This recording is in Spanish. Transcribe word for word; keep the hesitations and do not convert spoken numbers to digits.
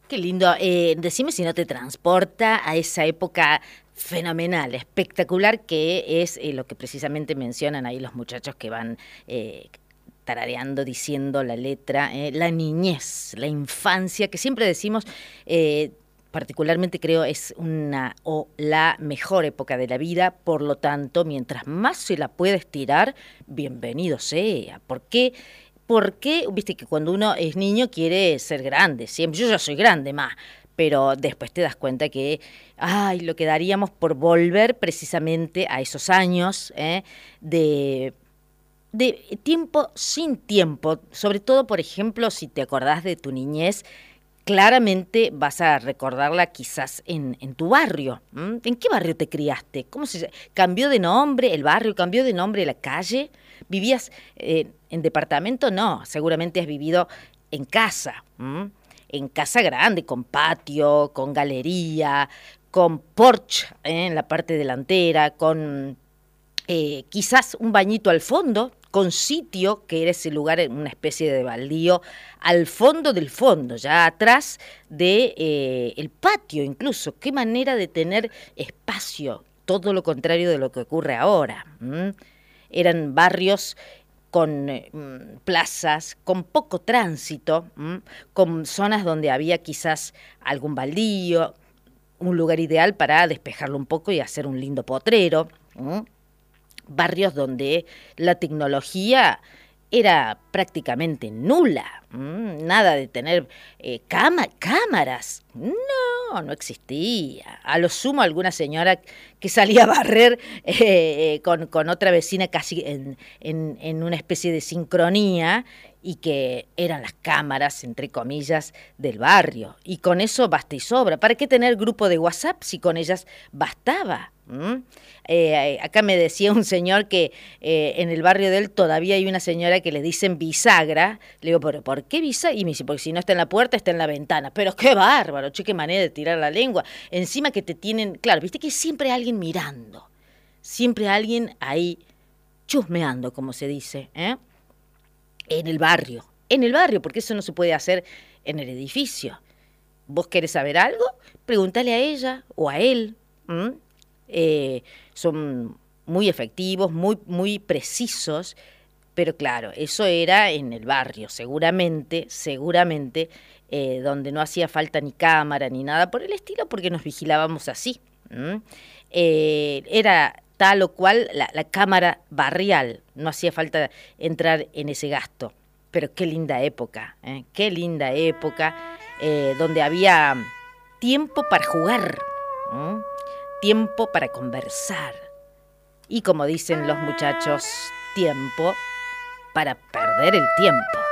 Qué lindo. Eh, decime si no te transporta a esa época fenomenal, espectacular, que es eh, lo que precisamente mencionan ahí los muchachos que van eh, tarareando, diciendo la letra, eh, la niñez, la infancia, que siempre decimos, eh, particularmente creo es una o la mejor época de la vida, por lo tanto, mientras más se la pueda estirar, bienvenido sea. ¿Por qué? Porque, viste que cuando uno es niño quiere ser grande, siempre, yo ya soy grande más, pero después te das cuenta que, ay, lo que daríamos por volver precisamente a esos años ¿eh? de, de tiempo sin tiempo, sobre todo, por ejemplo, si te acordás de tu niñez, claramente vas a recordarla quizás en, en tu barrio. ¿M? ¿En qué barrio te criaste? ¿Cómo se cambió de nombre el barrio? ¿Cambió de nombre la calle? ¿Vivías eh, en departamento? No, seguramente has vivido en casa. ¿M? En casa grande, con patio, con galería, con porche ¿eh? en la parte delantera, con eh, quizás un bañito al fondo, con sitio, que era ese lugar, una especie de baldío, al fondo del fondo, ya atrás de eh, el patio incluso. Qué manera de tener espacio, todo lo contrario de lo que ocurre ahora. ¿m? Eran barrios con eh, plazas, con poco tránsito, ¿m? Con zonas donde había quizás algún baldío, un lugar ideal para despejarlo un poco y hacer un lindo potrero. ¿m? Barrios donde la tecnología era prácticamente nula, ¿m? Nada de tener eh, cama- cámaras, no, no existía. A lo sumo alguna señora que salía a barrer eh, eh, con, con otra vecina casi en, en, en una especie de sincronía y que eran las cámaras, entre comillas, del barrio. Y con eso basta y sobra. ¿Para qué tener grupo de WhatsApp si con ellas bastaba? ¿Mm? Eh, acá me decía un señor que eh, en el barrio de él todavía hay una señora que le dicen bisagra. Le digo, ¿pero por qué bisagra? Y me dice, porque si no está en la puerta, está en la ventana. Pero qué bárbaro, che, qué manera de tirar la lengua. Encima que te tienen, claro, viste que siempre hay alguien mirando, siempre hay alguien ahí chusmeando, como se dice, ¿eh? En el barrio, en el barrio, porque eso no se puede hacer en el edificio. ¿Vos querés saber algo? Pregúntale a ella o a él. ¿m? Eh, son muy efectivos, muy, muy precisos, pero claro, eso era en el barrio, seguramente, seguramente, eh, donde no hacía falta ni cámara ni nada por el estilo, porque nos vigilábamos así. ¿m? Eh, era tal o cual la, la cámara barrial, no hacía falta entrar en ese gasto. Pero qué linda época, ¿eh? Qué linda época, eh, donde había tiempo para jugar, ¿m? Tiempo para conversar y, como dicen los muchachos, tiempo para perder el tiempo.